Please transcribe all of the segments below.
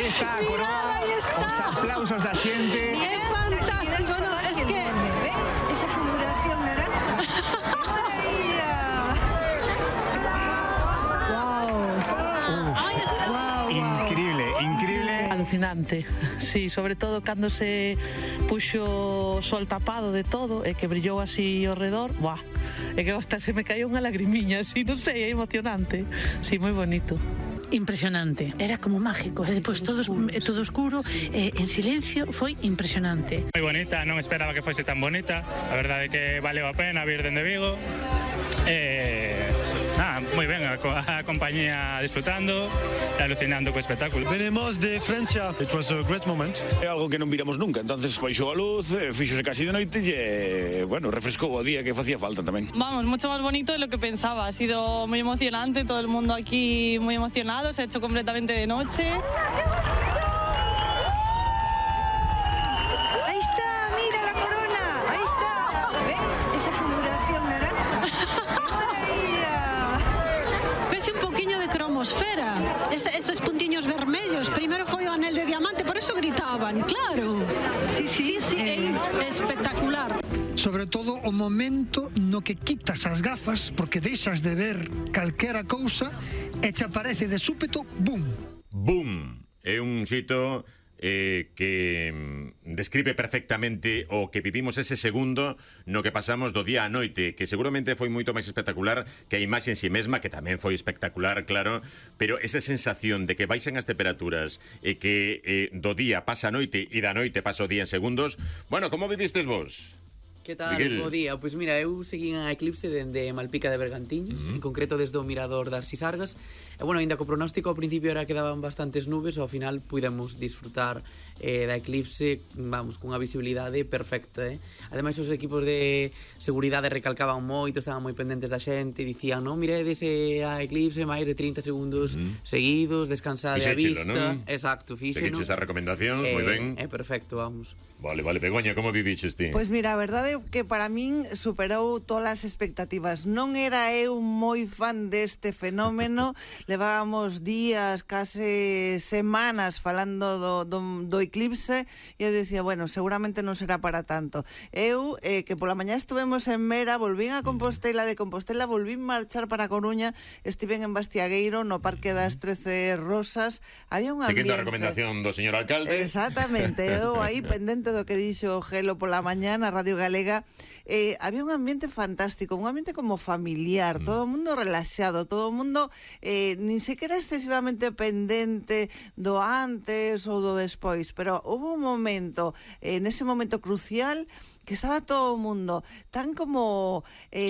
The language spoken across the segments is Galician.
Aí está a coroa, aí está. os aplausos da xente. É fantástico, no, es que... ¿Ves? Esa fulguración naranja. Aí está. Increíble. Alucinante, sí, sobre todo cando se puxo o sol tapado de todo e que brillou así ao redor, buah, é que hasta se me caiu unha lagrimiña, así, non sei, é emocionante, sí, moi bonito. Impresionante, era como mágico, e depois todo oscuro, en silencio, foi impresionante. Moi bonita, non esperaba que fose tan bonita, a verdade é que valeu a pena vir dende Vigo. Moi ben, a compañía disfrutando e alucinando co espectáculo. Venimos de Francia. It was a great moment. É algo que non viramos nunca, entonces baixou a luz, fíxose casi de noite e, bueno, refrescou o día que facía falta tamén. Vamos, mucho más bonito de lo que pensaba. Ha sido muy emocionante, todo el mundo aquí muy emocionado, se ha hecho completamente de noche. Ahí está, mira la corona. Ahí está. ¿Ves? Esa fulguración naranja. Vese un poquinho de cromosfera, esos puntiños vermellos. Primeiro foi o anel de diamante, por eso gritaban, claro. Sí, é espectacular. Sobre todo o momento no que quitas as gafas porque deixas de ver calquera cousa e te aparece de súpeto, boom. Boom. É un xito que describe perfectamente o que vivimos ese segundo no que pasamos do día á noite, que seguramente foi moito máis espectacular que a imaxe en si mesma, que tamén foi espectacular, claro, pero esa sensación de que baixan as temperaturas e que do día pasa a noite e da noite pasa o día en segundos. Bueno, como vivistes vos? Que tal, bo día? Pois mira, eu seguín a eclipse dende Malpica de Bergantiños, en concreto desde o mirador das Sisargas. E bueno, ainda co pronóstico ao principio era que daban bastantes nubes, ao final pudemos disfrutar da eclipse, vamos, cunha visibilidade perfecta, Ademais, os equipos de seguridade recalcaban moito, estaban moi pendentes da xente, dicían, non, miredes a eclipse máis de 30 segundos seguidos, descansade a vista. ¿No? Exacto, fíxeno. Seguiches as recomendacións, moi ben. É perfecto, vamos. Vale, Begoña, como viviches ti? Pois mira, a verdade é que para min superou todas as expectativas. Non era eu moi fan deste fenómeno, levábamos días, case semanas falando do eclipse e eu dicía, bueno, seguramente non será para tanto. Eu, que pola mañá estuvemos en Mera, volvín a Compostela, de Compostela volvín marchar para Coruña, estiven en Bastiagueiro, no Parque das 13 Rosas, había un ambiente... Seguindo a recomendación do señor alcalde. Exactamente, eu aí pendente do que dixo Gelo pola mañá na Radio Galega, había un ambiente fantástico, un ambiente como familiar, todo o mundo relaxado, todo o mundo nin sequera excesivamente pendente do antes ou do despois, pero hubo un momento, nese momento crucial, que estaba todo o mundo tan como...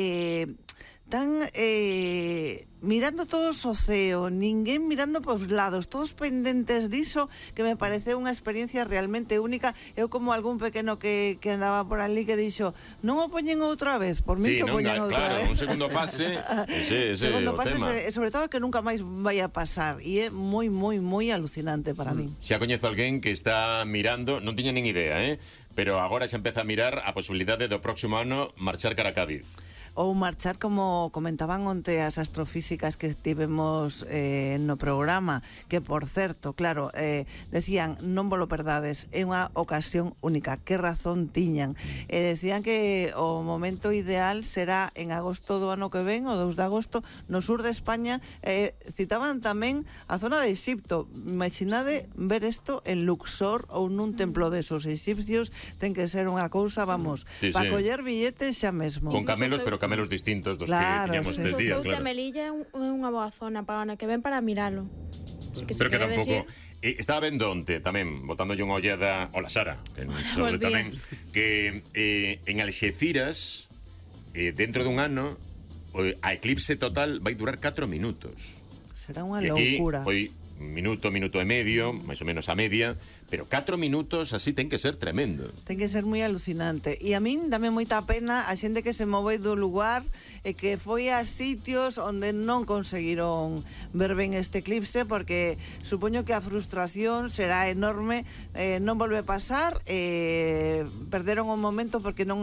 mirando todos o ceo, ninguén mirando pos lados, todos pendentes diso, que me pareceu unha experiencia realmente única. Eu como algún pequeno que andaba por ali que dixo, non o poñen outra vez, por mí que o poñen outra vez. Claro, un segundo pase, segundo pase, sobre todo que nunca máis vai a pasar, e é moi alucinante para min. Xa coñezo alguén que está mirando, non tiña nin idea, pero agora xa empeza a mirar a posibilidade do próximo ano marchar cara a Cádiz. Ou marchar, como comentaban onte as astrofísicas que tivemos no programa, que, por certo, claro, decían, non vos lo perdades, é unha ocasión única, que razón tiñan. Decían que o momento ideal será en agosto do ano que ven, o 2 de agosto, no sur de España. Citaban tamén a zona de Exipto. Imaginade ver isto en Luxor ou nun templo desos egipcios, ten que ser unha cousa, vamos, para coller billetes xa mesmo. Con camelos, pero camelos distintos dos que tiñamos estes días, claro. Melilla é unha boa zona para o ano que ven para miralo. Pero que tampouco... Estaba vendo onte tamén, botándolle unha ollada ao la Sara, tamén, que en Alxeciras, dentro dun ano, a eclipse total vai durar 4 minutos. Será unha loucura. Foi minuto e medio, máis ou menos a media, pero 4 minutos así ten que ser tremendo. Ten que ser moi alucinante. E a min dame moita pena a xente que se move do lugar e que foi a sitios onde non conseguiron ver ben este eclipse, porque supoño que a frustración será enorme, non volve a pasar, perderon un momento porque non